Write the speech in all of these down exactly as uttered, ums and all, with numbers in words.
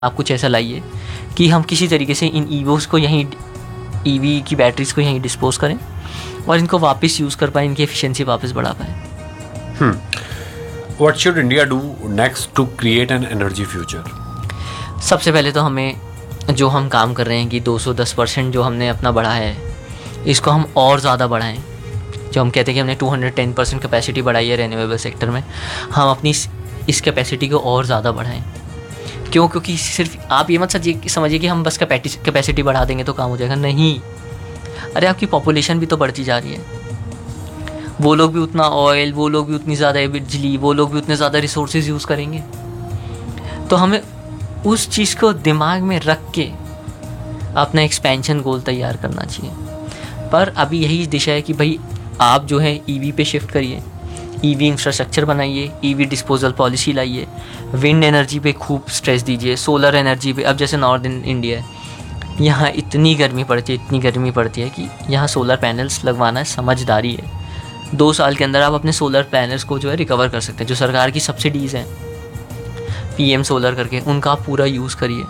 आप कुछ ऐसा लाइए कि हम किसी तरीके से इन ईवोस को यहीं ईवी की बैटरीज को यहीं डिस्पोज करें और इनको वापस यूज़ कर पाएँ, इनकी एफिशिएंसी वापस बढ़ा पाएँ। What should India do next to create an energy future? सबसे पहले तो हमें जो हम काम कर रहे हैं कि दो सौ दस परसेंट जो हमने अपना बढ़ा है इसको हम और ज़्यादा बढ़ाएं। जो हम कहते हैं कि हमने दो सौ दस परसेंट कैपेसिटी बढ़ाई है रिन्यूएबल सेक्टर में, हम अपनी इस, इस कैपेसिटी को और ज़्यादा बढ़ाएं। क्यों? क्योंकि सिर्फ आप ये मत समझिए कि हम बस कैपेसिटी बढ़ा देंगे तो काम हो जाएगा। नहीं, अरे आपकी पॉपुलेशन भी तो बढ़ती जा रही है, वो लोग भी उतना ऑयल, वो लोग भी उतनी ज़्यादा बिजली, वो लोग भी उतने ज़्यादा रिसोर्सेज यूज़ करेंगे। तो हमें उस चीज़ को दिमाग में रख के अपना एक्सपेंशन गोल तैयार करना चाहिए। पर अभी यही दिशा है कि भाई आप जो है ईवी पे शिफ्ट करिए, ईवी इंफ्रास्ट्रक्चर बनाइए, ईवी डिस्पोजल पॉलिसी लाइए, विंड एनर्जी पे खूब स्ट्रेस दीजिए, सोलर एनर्जी पे। अब जैसे नॉर्दर्न इंडिया है, यहाँ इतनी गर्मी पड़ती है, इतनी गर्मी पड़ती है कि यहाँ सोलर पैनल्स लगवाना समझदारी है। दो साल के अंदर आप अपने सोलर पैनल्स को जो है रिकवर कर सकते हैं। जो सरकार की सब्सिडीज़ हैं पीएम सोलर करके, उनका आप पूरा यूज़ करिए।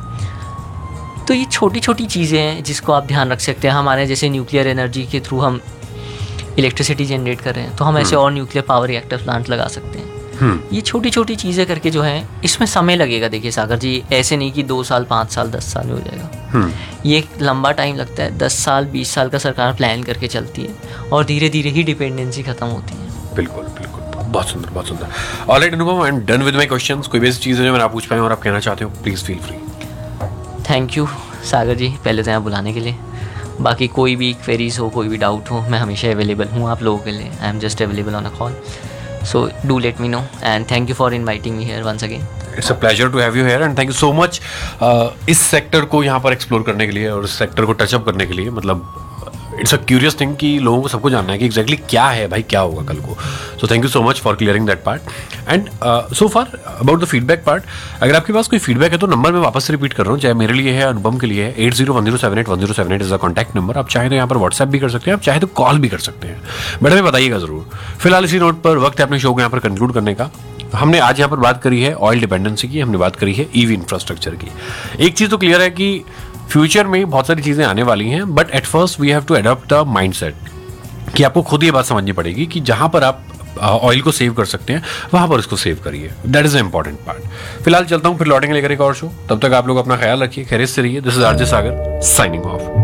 तो ये छोटी छोटी चीज़ें हैं जिसको आप ध्यान रख सकते हैं। हमारे जैसे न्यूक्लियर एनर्जी के थ्रू हम इलेक्ट्रिसिटी जनरेट कर रहे हैं, तो हम ऐसे और न्यूक्लियर पावर रिएक्टर प्लांट लगा सकते हैं। ये छोटी छोटी चीज़ें करके जो है, इसमें समय लगेगा। देखिए सागर जी, ऐसे नहीं कि दो साल पाँच साल दस साल में हो जाएगा। ये एक लंबा टाइम लगता है। दस साल बीस साल का सरकार प्लान करके चलती है और धीरे धीरे ही डिपेंडेंसी खत्म होती है। बिल्कुल बिल्कुल, बहुत सुंदर बहुत सुंदर। Alright Anupam, I am done with my questions. कोई भी ऐसी चीज़ है जो मैं आप पूछ पाए और आप कहना चाहते हो, please feel free. Thank you सागर जी, पहले तो यहाँ बुलाने के लिए। बाकी कोई भी क्वेरीज हो, कोई भी डाउट हो, मैं हमेशा अवेलेबल हूँ आप लोगों के लिए। I am just available on a call, so do let me know and thank you for inviting me here once again. It's a pleasure to have you here and thank you so much इस sector को यहाँ पर explore करने के लिए और इस sector को टचअप करने के लिए। मतलब इट्स अ क्यूरियस थिंग कि लोगों को सबको जानना है कि एग्जैक्टली exactly क्या है भाई, क्या होगा कल को। So thank you so much for clearing that part and so far about the feedback part. अगर आपके पास कोई फीडबैक है तो नंबर मैं वापस से रिपीट कर रहा हूँ, चाहे मेरे लिए है, अनुपम के लिए है। Eight zero one zero seven eight one zero seven eight is the contact number. आप चाहे तो यहाँ पर व्हाट्सएप भी कर सकते हैं, आप चाहे तो कॉल भी कर सकते हैं। बट हमें बताइएगा ज़रूर। फिलहाल इसी नोट पर वक्त है अपने शो को यहाँ पर कंक्लूड करने का। हमने आज यहाँ पर बात करी है ऑयल डिपेंडेंसी की, हमने बात करी है ईवी इंफ्रास्ट्रक्चर की। एक चीज़ तो क्लियर है कि फ्यूचर में बहुत सारी चीज़ें आने वाली हैं, but at first we have to adopt the mindset कि आपको खुद ये बात समझनी पड़ेगी कि जहाँ पर आप ऑयल को सेव कर सकते हैं वहाँ पर इसको सेव करिए। That is the important part. फिलहाल चलता हूँ, फिर लौटेंगे लेकर एक और शो। तब तक आप लोग अपना ख्याल रखिए, खैरियत से रहिए। This is RJ Sagar signing off.